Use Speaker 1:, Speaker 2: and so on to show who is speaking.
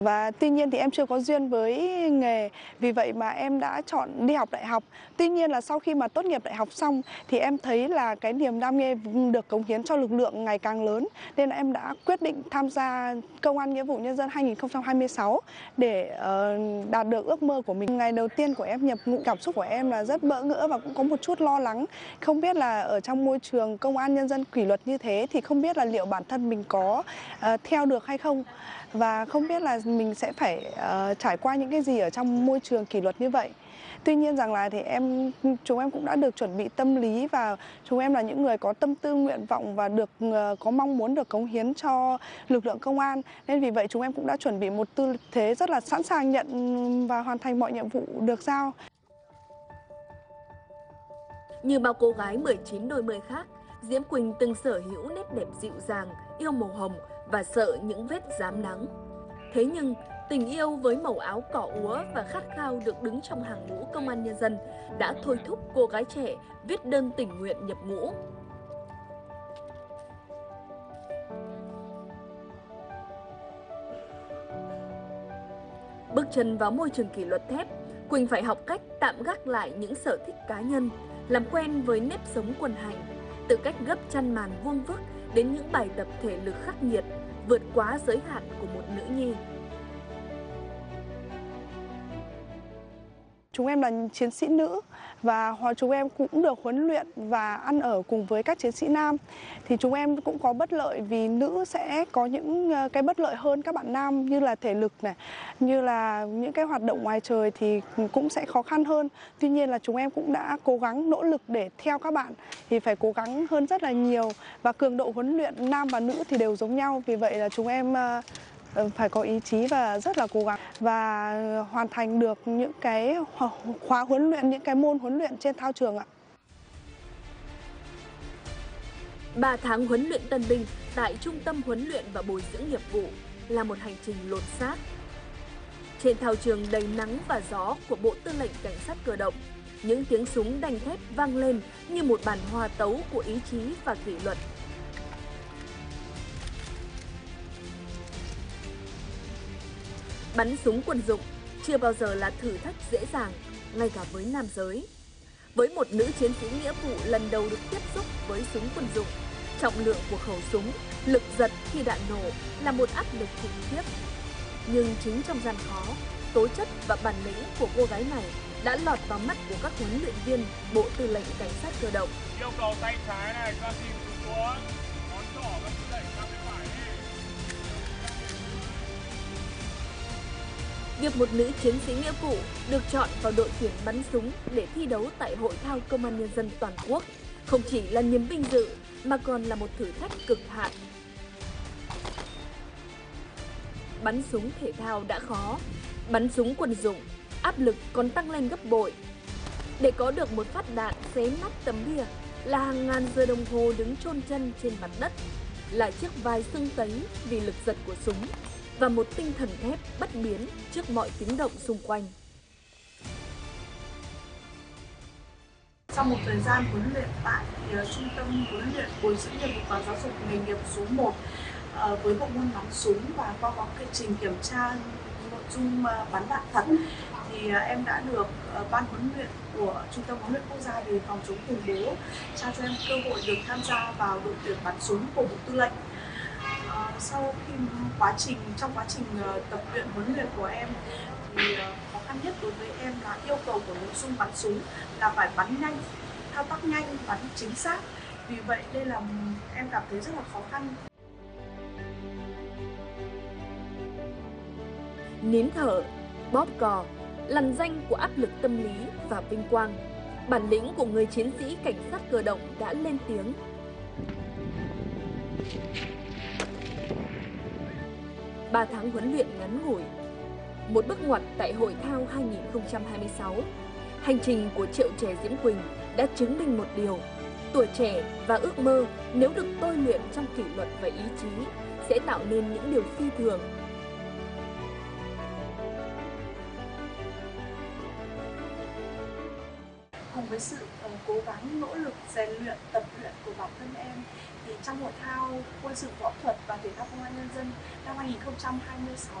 Speaker 1: Và tuy nhiên thì em chưa có duyên với nghề, vì vậy mà em đã chọn đi học đại học. Tuy nhiên là sau khi mà tốt nghiệp đại học xong thì em thấy là cái niềm đam mê được cống hiến cho lực lượng ngày càng lớn, nên là em đã quyết định tham gia Công an Nghĩa vụ Nhân dân 2026 để đạt được ước mơ của mình. Ngày đầu tiên của em nhập ngũ, cảm xúc của em là rất bỡ ngỡ và cũng có một chút lo lắng. Không biết là ở trong môi trường công an nhân dân kỷ luật như thế thì không biết là liệu bản thân mình có theo được hay không, và không biết là mình sẽ phải trải qua những cái gì ở trong môi trường kỷ luật như vậy. Tuy nhiên rằng là thì chúng em cũng đã được chuẩn bị tâm lý, và chúng em là những người có tâm tư nguyện vọng và có mong muốn được cống hiến cho lực lượng công an, nên vì vậy chúng em cũng đã chuẩn bị một tư thế rất là sẵn sàng nhận và hoàn thành mọi nhiệm vụ được giao.
Speaker 2: Như bao cô gái 19 đôi mươi khác, Diễm Quỳnh từng sở hữu nét đẹp dịu dàng, yêu màu hồng và sợ những vết rám nắng. Thế nhưng, tình yêu với màu áo cỏ úa và khát khao được đứng trong hàng ngũ công an nhân dân đã thôi thúc cô gái trẻ viết đơn tình nguyện nhập ngũ. Bước chân vào môi trường kỷ luật thép, Quỳnh phải học cách tạm gác lại những sở thích cá nhân, làm quen với nếp sống quân hành, từ cách gấp chăn màn vuông vức đến những bài tập thể lực khắc nghiệt, vượt quá giới hạn của một nữ nhi.
Speaker 1: Chúng em là chiến sĩ nữ và chúng em cũng được huấn luyện và ăn ở cùng với các chiến sĩ nam. Thì chúng em cũng có bất lợi vì nữ sẽ có những cái bất lợi hơn các bạn nam, như là thể lực này, như là những cái hoạt động ngoài trời thì cũng sẽ khó khăn hơn. Tuy nhiên là chúng em cũng đã cố gắng nỗ lực để theo các bạn, thì phải cố gắng hơn rất là nhiều, và cường độ huấn luyện nam và nữ thì đều giống nhau. Vì vậy là chúng em phải có ý chí và rất là cố gắng và hoàn thành được những cái khóa huấn luyện, những cái môn huấn luyện trên thao trường ạ.
Speaker 2: 3 tháng huấn luyện tân binh tại Trung tâm Huấn luyện và Bồi dưỡng nghiệp vụ là một hành trình lột xác. Trên thao trường đầy nắng và gió của Bộ Tư lệnh Cảnh sát Cơ động, những tiếng súng đanh thép vang lên như một bản hòa tấu của ý chí và kỷ luật. Bắn súng quân dụng chưa bao giờ là thử thách dễ dàng, ngay cả với nam giới. Với một nữ chiến sĩ nghĩa vụ lần đầu được tiếp xúc với súng quân dụng, trọng lượng của khẩu súng, lực giật khi đạn nổ là một áp lực khủng khiếp. Nhưng chính trong gian khó, tố chất và bản lĩnh của cô gái này đã lọt vào mắt của các huấn luyện viên Bộ Tư lệnh Cảnh sát Cơ động.
Speaker 3: Yêu cầu tay trái này cho chìm xuống, ngón trỏ và cứ đẩy sang bên phải đi.
Speaker 2: Việc một nữ chiến sĩ nghĩa vụ được chọn vào đội tuyển bắn súng để thi đấu tại Hội thao Công an Nhân dân toàn quốc không chỉ là niềm vinh dự mà còn là một thử thách cực hạn. Bắn súng thể thao đã khó, bắn súng quân dụng, áp lực còn tăng lên gấp bội. Để có được một phát đạn xé nát tấm bia là hàng ngàn giờ đồng hồ đứng chôn chân trên mặt đất, là chiếc vai sưng tấy vì lực giật của súng, và một tinh thần thép bất biến trước mọi tiếng động xung quanh.
Speaker 4: Sau một thời gian huấn luyện tại Trung tâm Huấn luyện Bồi dưỡng nghiệp vụ và Giáo dục nghề nghiệp số 1 với bộ môn bắn súng và qua quá trình kiểm tra nội dung bắn đạn thật, thì em đã được ban huấn luyện của Trung tâm Huấn luyện Quốc gia về phòng chống khủng bố trao cho em cơ hội được tham gia vào đội tuyển bắn súng của Bộ Tư lệnh. Sau khi trong quá trình tập luyện huấn luyện của em thì khó khăn nhất đối với em là yêu cầu của nội dung bắn súng là phải bắn nhanh, thao tác nhanh, bắn chính xác. Vì vậy đây là em cảm thấy rất là khó khăn.
Speaker 2: Nín thở, bóp cò, lằn danh của áp lực tâm lý và vinh quang. Bản lĩnh của người chiến sĩ cảnh sát cơ động đã lên tiếng. Ba tháng huấn luyện ngắn ngủi, một bước ngoặt tại Hội thao 2026. Hành trình của Triệu Trẻ Diễm Quỳnh đã chứng minh một điều: tuổi trẻ và ước mơ nếu được tôi luyện trong kỷ luật và ý chí sẽ tạo nên những điều phi thường.
Speaker 4: Cùng với sự cố gắng nỗ lực rèn luyện, tập luyện của bản thân em, thì trong Hội thao Quân sự Võ thuật và Thể thao Công an Nhân dân năm 2026